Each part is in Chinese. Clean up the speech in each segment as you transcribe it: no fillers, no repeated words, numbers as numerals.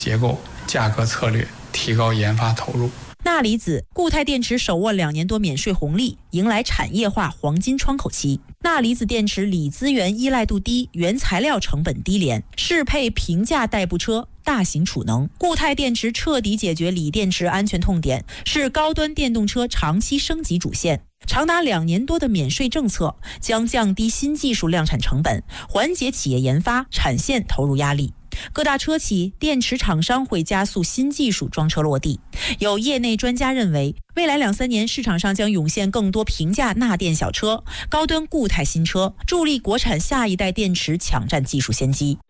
结构、价格策略，提高研发投入。 钠离子固态电池手握2年多免税红利，迎来产业化黄金窗口期。钠离子电池锂资源依赖度低，原材料成本低廉，适配平价代步车、大型储能。固态电池彻底解决锂电池安全痛点，是高端电动车长期升级主线。长达2年多的免税政策将降低新技术量产成本，缓解企业研发、产线投入压力。各大车企、电池厂商会加速新技术装车落地。有业内专家认为，未来2-3年市场上将涌现更多平价钠电小车、高端固态新车，助力国产下一代电池抢占技术先机。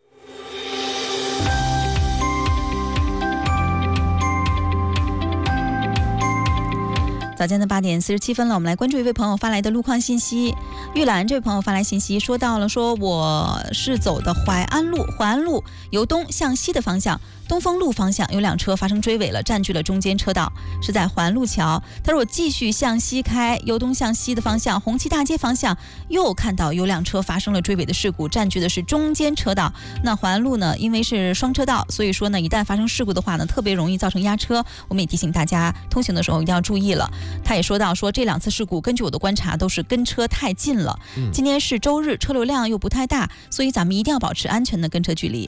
早间的8点47分了，我们来关注一位朋友发来的路况信息。玉兰这位朋友发来信息，说到了说我是走的淮安路由东向西的方向，东风路方向有2车发生追尾了，占据了中间车道，是在淮安路桥。他说我继续向西开，由东向西的方向，红旗大街方向又看到有2车发生了追尾的事故，占据的是中间车道。那淮安路呢，因为是双车道，所以说呢，一旦发生事故的话呢，特别容易造成压车。我们也提醒大家，通行的时候一定要注意了。他也说到说这2次事故，根据我的观察都是跟车太近了。今天是周日，车流量又不太大，所以咱们一定要保持安全的跟车距离。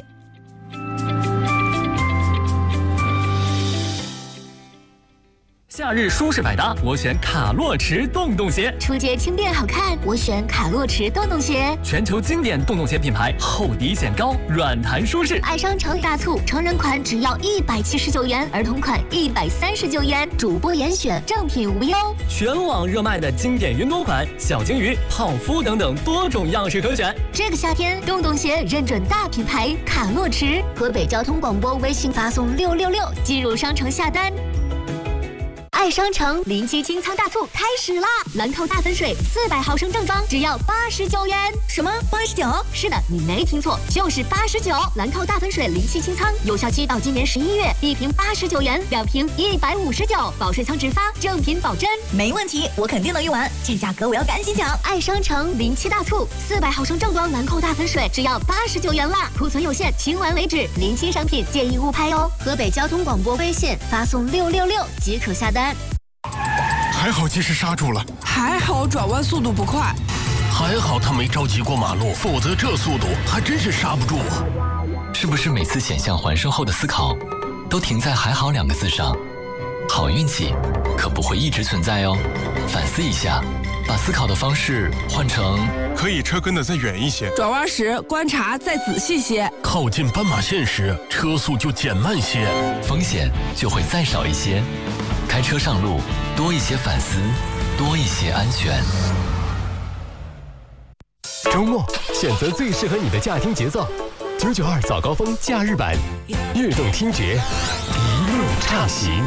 夏日舒适百搭，我选卡洛驰洞洞鞋； 出街轻便好看，我选卡洛驰洞洞鞋。 全球经典洞洞鞋品牌，厚底显高，软弹舒适。 爱商城大促，成人款只要179元，儿童款139元，主播严选，正品无忧。 全网热卖的经典云朵款、小鲸鱼、泡芙等等多种样式可选。 这个夏天，洞洞鞋认准大品牌卡洛驰。河北交通广播微信发送666进入商城下单。爱商城临期清仓大促开始啦！兰蔻大粉水400毫升正装只要89元。什么89？是的，你没听错，就是89。兰蔻大粉水临期清仓，有效期到今年11月，1瓶89元，2瓶159，保税仓直发，正品保真。 没问题，我肯定能用完，这价格我要赶紧抢！ 爱商城临期大促，400毫升正装兰蔻大粉水只要89元啦，库存有限，清完为止。临期商品建议误拍哦。河北交通广播微信发送666即可下单。 还好及时刹住了， 还好转弯速度不快， 还好他没着急过马路，否则这速度还真是刹不住啊！ 是不是每次险象环生后的思考都停在还好2个字上？好运气可不会一直存在哦，反思一下，把思考的方式换成可以车跟得再远一些， 转弯时观察再仔细些， 靠近斑马线时车速就减慢些， 风险就会再少一些。开车上路，多一些反思，多一些安全。 周末选择最适合你的驾听节奏，992早高峰假日版，悦动听觉，一路畅行。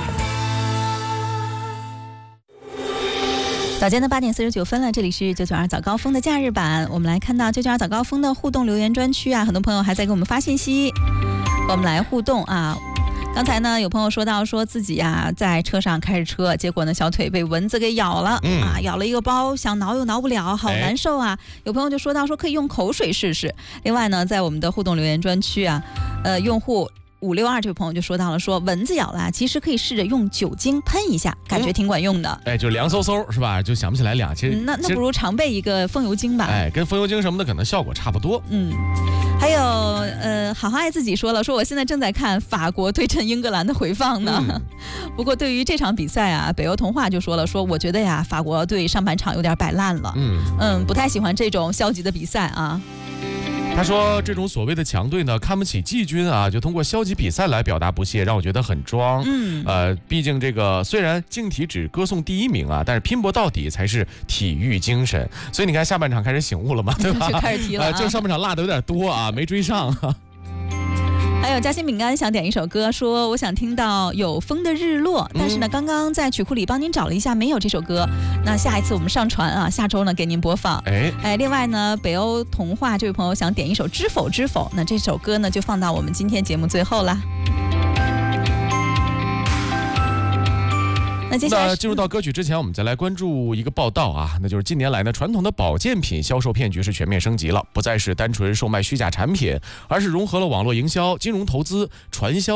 早间的8点49分了，这里是992早高峰的假日版。我们来看到992早高峰的互动留言专区啊，很多朋友还在给我们发信息，我们来互动啊。刚才呢，有朋友说到说自己呀在车上开着车，结果呢小腿被蚊子给咬了，咬了一个包，想挠又挠不了，好难受啊。有朋友就说到说可以用口水试试。另外呢，在我们的互动留言专区啊，用户562这位朋友就说到了，说蚊子咬了，其实可以试着用酒精喷一下，感觉挺管用的。 就凉飕飕是吧？就想不起来俩，其实那不如常备一个风油精吧。 跟风油精什么的可能效果差不多。 还有好好爱自己说了，说我现在正在看法国对阵英格兰的回放呢。不过对于这场比赛啊，北欧童话就说了，说我觉得呀，法国队上半场有点摆烂了。不太喜欢这种消极的比赛啊。 他说这种所谓的强队呢，看不起季军啊，就通过消极比赛来表达不屑，让我觉得很装。毕竟这个虽然竞体只歌颂第1名啊，但是拼搏到底才是体育精神。所以你看下半场开始醒悟了嘛，对吧？ 就开始踢了就上半场落的有点多啊，没追上。 还有嘉兴饼干想点一首歌，说我想听到有风的日落，但是呢刚刚在曲库里帮您找了一下，没有这首歌。那下一次我们上传啊，下周呢给您播放。另外呢，北欧童话这位朋友想点一首知否知否，那这首歌呢就放到我们今天节目最后啦。 那接下来进入到歌曲之前，我们再来关注一个报道啊，那就是近年来呢，传统的保健品销售骗局是全面升级了，不再是单纯售卖虚假产品，而是融合了网络营销、金融投资、传销